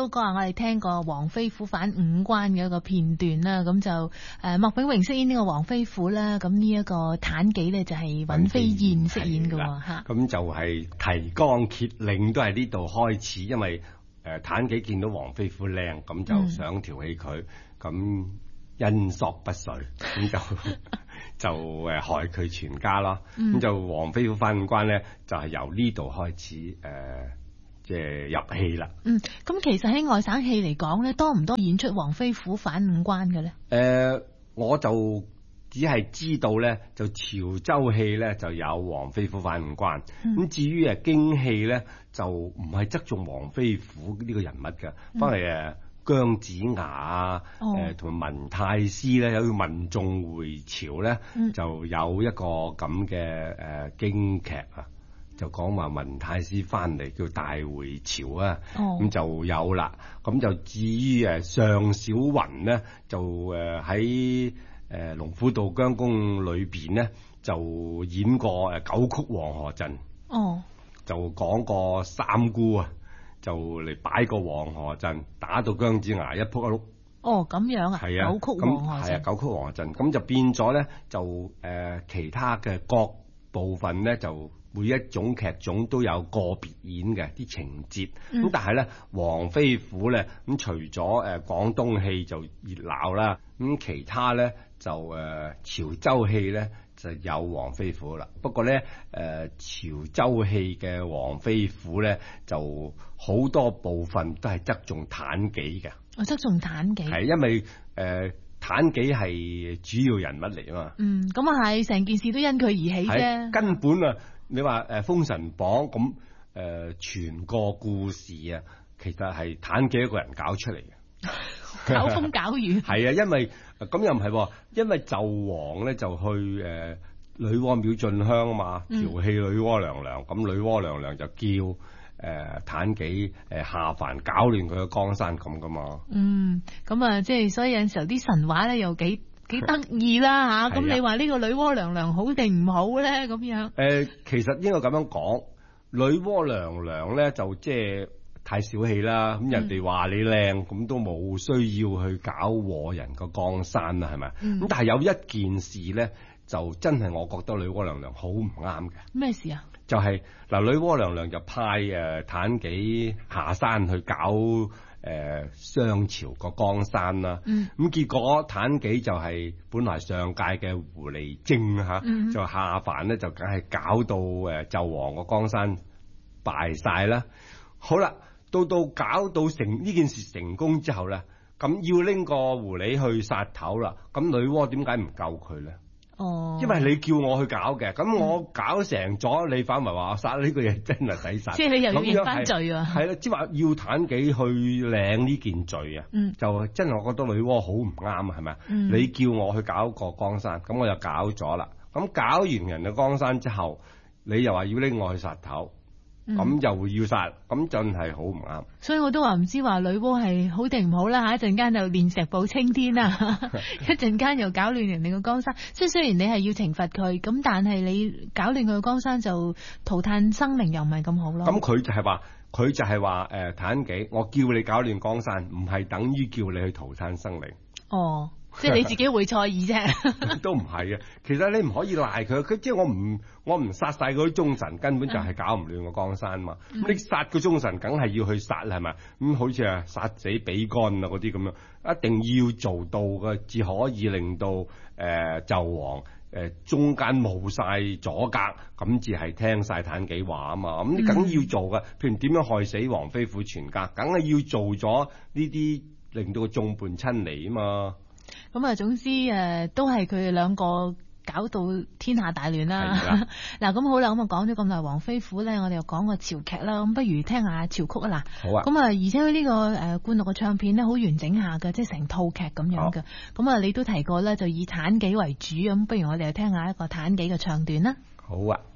都話我哋聽過黃飛虎反五關嘅一個片段啦，咁就麥炳榮飾演呢個黃飛虎啦，咁呢一個妲己咧就係尹飛燕飾演嘅吓。咁就係提綱挈領都係呢度開始，因為妲己見到黃飛虎靚，咁就想調戲佢，咁因索不遂，咁就害佢全家咯。咁就黃飛虎反五關咧，就係由呢度開始即係入戲啦。 咁其實喺外省戲嚟講咧，多唔多演出黃飛虎反五關嘅咧？ 我就只係知道咧，就潮州戲咧就有黃飛虎反五關。咁至於京戲咧，就唔係側重黃飛虎呢個人物嘅，翻嚟姜子牙啊，同埋文太師咧，有個民眾回朝咧，就有一個咁嘅京劇啊。就講話文太師翻嚟叫大回朝啊，咁就有啦。咁就至於尚小雲呢，就喺龍虎渡姜宮裏邊呢，就演過九曲黃河陣。就講過三姑啊，就嚟擺個黃河陣，打到姜子牙一仆一碌。 咁樣啊？ 係啊， 九曲黃河陣。 係啊，九曲黃河陣。咁就變咗咧，就其他嘅各部分咧就。每一種劇種都有個別演嘅啲情節，咁但係咧黃飛虎咧咁除咗廣東戲就熱鬧啦，咁其他咧就潮州戲咧就有黃飛虎啦。不過咧潮州戲嘅黃飛虎咧就好多部分都係側重妲己嘅。 側重妲己係因為妲己係主要人物嚟啊嘛。 咁啊係，成件事都因佢而起啫。 根本啊！你話封神榜咁全個故事啊，其實係妲己一個人搞出嚟嘅， 搞風搞雨。 係啊，因為咁又唔係，因為紂王咧就去女媧廟進香啊嘛，調戲女媧娘娘，咁女媧娘娘就叫妲己下凡搞亂佢嘅江山咁噶嘛。 咁啊，即係所以有陣時候啲神話咧又幾得意啦吓，咁你話呢個女媧娘娘好定唔好咧？咁樣其實應該咁樣講，女媧娘娘咧就即係太小氣啦。咁人哋話你靚，咁都冇需要去搞禍人個江山啦，係咪？咁但係有一件事咧，就真係我覺得女媧娘娘好唔啱嘅。咩事啊？ 就係女媧娘娘就派妲己下山去搞商朝個江山啦，咁結果妲己就係本來上屆嘅狐狸精吓，就下凡咧就梗係搞到紂王個江山敗晒啦。好啦，到搞到呢件事成功之後咧，咁要拎個狐狸去殺頭啦，咁女媧點解唔救佢咧？因為你叫我去搞嘅，咁我搞成咗，你反為話我殺呢個嘢真係抵殺， 即係你又要認翻罪啊？ 係啦，即係話要妲己去領呢件罪啊，就真係我覺得女媧好唔啱啊，係咪？你叫我去搞個江山，咁我就搞咗啦，咁搞完人嘅江山之後，你又話要拎我去殺頭。咁又要殺，咁真係好唔啱。 所以我都話唔知話女媧係好定唔好啦吓，一陣間就練石補青天啦，一陣間又搞亂人哋個江山。即係雖然你係要懲罰佢，咁但係你搞亂佢個江山就塗炭生靈又唔係咁好咯。 咁佢就係話妲己，我叫你搞亂江山，唔係等於叫你去塗炭生靈。 即係你自己會錯意啫， 都唔係嘅。其實你唔可以賴佢，即係我唔殺晒嗰啲忠臣，根本就係搞唔亂個江山嘛。你殺個忠臣，梗係要去殺係咪？咁好似殺死比干啊嗰啲咁樣，一定要做到嘅，至可以令到紂王中間冇晒阻隔，咁至係聽晒妲己話啊嘛。咁你梗要做嘅，譬如點樣害死黃飛虎全家，梗係要做咗呢啲，令到個眾叛親離啊嘛。 咁啊，總之都係佢哋兩個搞到天下大亂啦。嗱，咁好啦，咁啊講咗咁耐黃飛虎咧，我哋又講個潮劇啦。咁不如聽下潮曲啊嗱。 好啊。 咁啊，而且佢呢個灌錄嘅唱片咧，好完整下嘅，即係成套劇咁樣嘅。咁啊，你都提過咧，就以妲己為主，咁不如我哋又聽下一個妲己嘅唱段啦。 好啊。